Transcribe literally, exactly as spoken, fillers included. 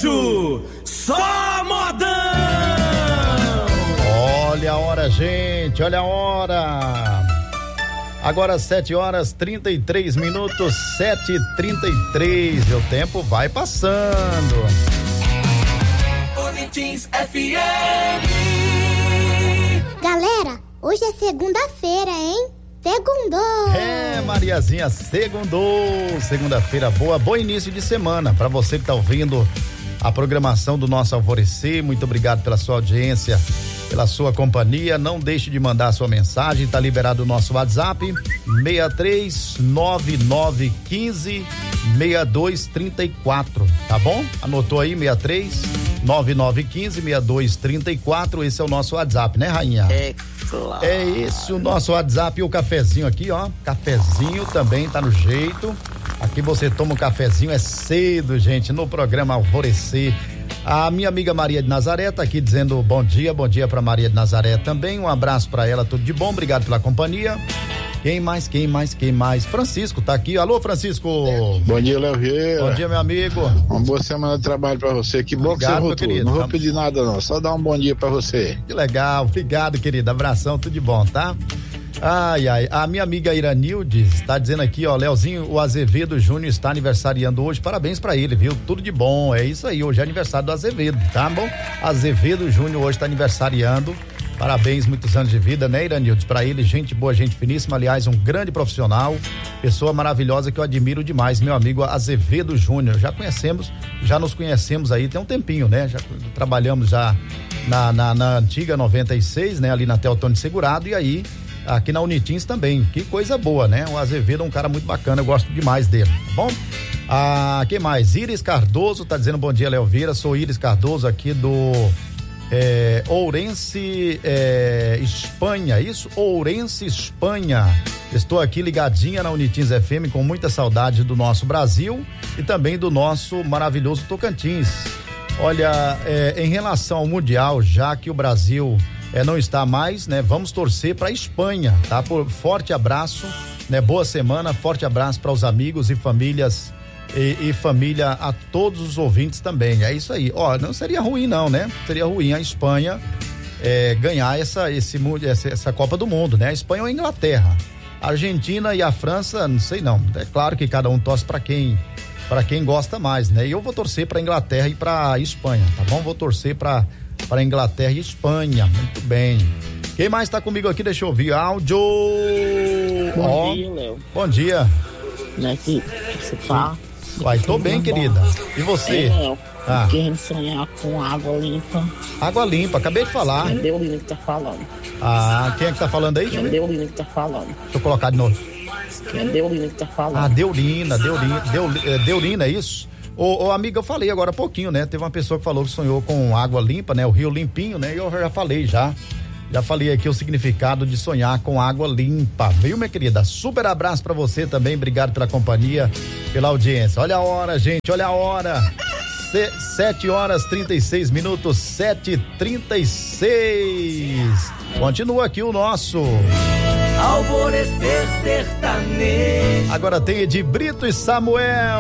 sertanejo, só modão. Olha a hora, gente, olha a hora. Agora sete horas trinta e três minutos, sete e trinta e três. E o tempo vai passando. Unitins F M. Galera, hoje é segunda-feira, hein? Segundou! É, Mariazinha, segundou! Segunda-feira boa, bom início de semana para você que tá ouvindo a programação do nosso Alvorecer. Muito obrigado pela sua audiência, pela sua companhia. Não deixe de mandar a sua mensagem, tá liberado o nosso WhatsApp seis três nove nove um cinco seis dois três quatro, tá bom? Anotou aí, seis três nove nove um cinco seis dois três quatro, esse é o nosso WhatsApp, né, rainha? É claro. É esse o nosso WhatsApp. E o cafezinho aqui, ó, cafezinho também tá no jeito. Aqui você toma um cafezinho, é cedo, gente, no programa Alvorecer. A minha amiga Maria de Nazaré tá aqui dizendo bom dia, bom dia pra Maria de Nazaré também, um abraço pra ela, tudo de bom, obrigado pela companhia. Quem mais, quem mais, quem mais? Francisco tá aqui, alô Francisco. Bom dia, Léo Vieira. Bom dia, meu amigo. Uma boa semana de trabalho pra você, que bom obrigado, que você voltou, querido. Não vou pedir nada não, só dar um bom dia pra você. Que legal, obrigado querido, abração, tudo de bom, tá? Ai, ai, a minha amiga Iranilde está dizendo aqui, ó, Leozinho, o Azevedo Júnior está aniversariando hoje, parabéns pra ele, viu? Tudo de bom, é isso aí, hoje é aniversário do Azevedo, tá bom? Azevedo Júnior hoje está aniversariando, parabéns, muitos anos de vida, né, Iranilde? Pra ele, gente boa, gente finíssima, aliás, um grande profissional, pessoa maravilhosa que eu admiro demais, meu amigo Azevedo Júnior, já conhecemos, já nos conhecemos aí tem um tempinho, né? Já trabalhamos já na, na, na antiga noventa e seis, né? Ali na Teotônio Segurado, e aí aqui na Unitins também, que coisa boa, né? O Azevedo é um cara muito bacana, eu gosto demais dele, tá bom? Ah, quem mais? Iris Cardoso tá dizendo bom dia, Léo Vieira, sou Iris Cardoso aqui do é, Ourense, é, Espanha, isso? Ourense, Espanha. Estou aqui ligadinha na Unitins F M com muita saudade do nosso Brasil e também do nosso maravilhoso Tocantins. Olha, é, em relação ao Mundial, já que o Brasil É, não está mais, né? Vamos torcer para a Espanha, tá? Por forte abraço, né? Boa semana, forte abraço para os amigos e famílias e, e família a todos os ouvintes também. É isso aí. Ó, não seria ruim não, né? Seria ruim a Espanha é, ganhar essa, esse, essa essa Copa do Mundo, né? A Espanha ou a Inglaterra, a Argentina e a França, não sei não. É claro que cada um torce para quem para quem gosta mais, né? E eu vou torcer para Inglaterra e para Espanha, tá bom? Vou torcer para para Inglaterra e Espanha, muito bem. Quem mais tá comigo aqui? Deixa eu ouvir áudio. Bom oh. dia, Léo. Bom dia. Como é que você tá? Uai, tô bem, querida. E você? É, Léo, ah. querendo sonhar com água limpa. Água limpa, acabei de falar. É Deolina que tá falando. Ah, quem é que tá falando aí? É Deolina que tá falando. Deixa eu colocar de novo. É Deolina que tá falando. Ah, Deolina, Deolina, Deolina, Deolina, é isso? Ô, ô, amiga, eu falei agora há pouquinho, né? Teve uma pessoa que falou que sonhou com água limpa, né? O rio limpinho, né? E eu já falei, já. Já falei aqui o significado de sonhar com água limpa, viu, minha querida? Super abraço pra você também, obrigado pela companhia, pela audiência. Olha a hora, gente, olha a hora. sete horas trinta e seis minutos, sete e trinta e seis. Continua aqui o nosso Alvorecer Sertanejo. Agora tem Edi Brito e Samuel.